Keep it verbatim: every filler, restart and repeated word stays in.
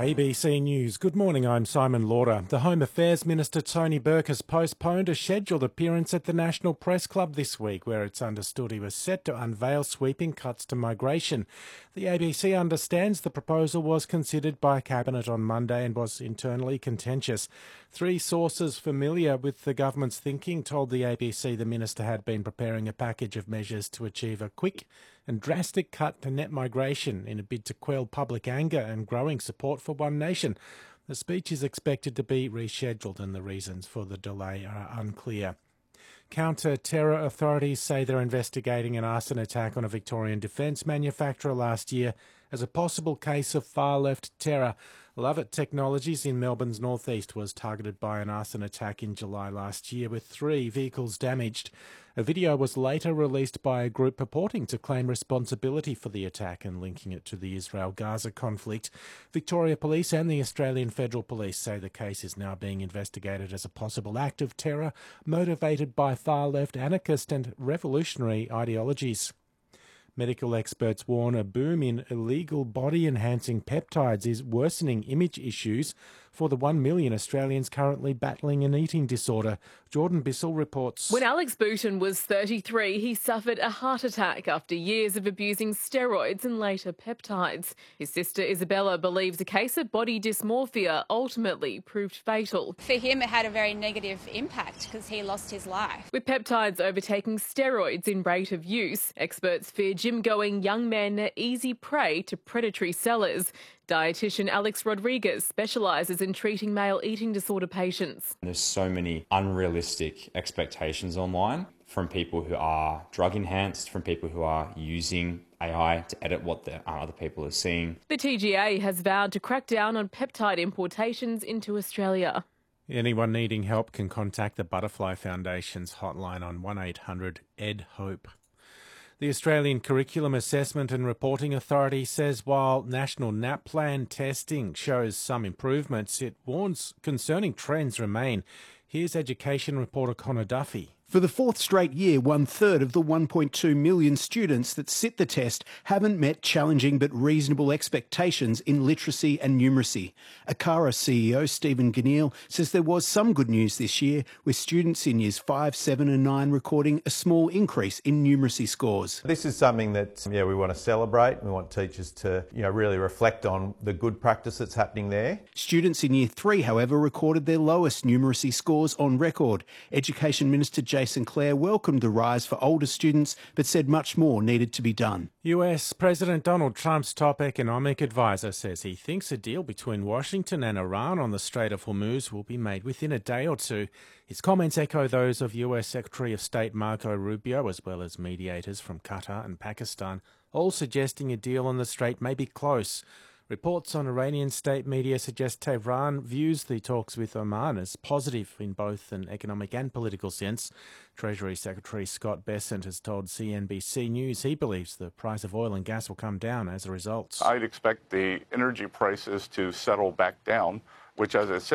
A B C News. Good morning, I'm Simon Lauder. The Home Affairs Minister Tony Burke has postponed a scheduled appearance at the National Press Club this week, where it's understood he was set to unveil sweeping cuts to migration. The A B C understands the proposal was considered by Cabinet on Monday and was internally contentious. Three sources familiar with the government's thinking told the A B C the minister had been preparing a package of measures to achieve a quick and drastic cut to net migration in a bid to quell public anger and growing support for One Nation. The speech is expected to be rescheduled and the reasons for the delay are unclear. Counter-terror authorities say they're investigating an arson attack on a Victorian defence manufacturer last year as a possible case of far-left terror. Lovett Technologies in Melbourne's northeast was targeted by an arson attack in July last year, with three vehicles damaged. A video was later released by a group purporting to claim responsibility for the attack and linking it to the Israel-Gaza conflict. Victoria Police and the Australian Federal Police say the case is now being investigated as a possible act of terror motivated by far-left anarchist and revolutionary ideologies. Medical experts warn a boom in illegal body-enhancing peptides is worsening image issues for the one million Australians currently battling an eating disorder. Jordan Bissell reports. When Alex Bouton was thirty-three, he suffered a heart attack after years of abusing steroids and later peptides. His sister Isabella believes a case of body dysmorphia ultimately proved fatal. For him, it had a very negative impact because he lost his life. With peptides overtaking steroids in rate of use, experts fear gym-going young men are easy prey to predatory sellers. Dietitian Alex Rodriguez specialises in treating male eating disorder patients. There's so many unrealistic expectations online from people who are drug enhanced, from people who are using A I to edit what the, uh, other people are seeing. The T G A has vowed to crack down on peptide importations into Australia. Anyone needing help can contact the Butterfly Foundation's hotline on one eight hundred E D HOPE. The Australian Curriculum Assessment and Reporting Authority says while national NAPLAN testing shows some improvements, it warns concerning trends remain. Here's Education reporter Connor Duffy. For the fourth straight year, one-third of the one point two million students that sit the test haven't met challenging but reasonable expectations in literacy and numeracy. ACARA C E O Stephen Ganneil says there was some good news this year, with students in years five, seven and nine recording a small increase in numeracy scores. This is something that yeah, we want to celebrate. We want teachers to you know, really reflect on the good practice that's happening there. Students in year three, however, recorded their lowest numeracy scores on record. Education Minister Jason Jason Clare welcomed the rise for older students, but said much more needed to be done. U S President Donald Trump's top economic advisor says he thinks a deal between Washington and Iran on the Strait of Hormuz will be made within a day or two. His comments echo those of U S Secretary of State Marco Rubio, as well as mediators from Qatar and Pakistan, all suggesting a deal on the strait may be close. Reports on Iranian state media suggest Tehran views the talks with Oman as positive in both an economic and political sense. Treasury Secretary Scott Bessent has told C N B C News he believes the price of oil and gas will come down as a result. I'd expect the energy prices to settle back down, which, as I said,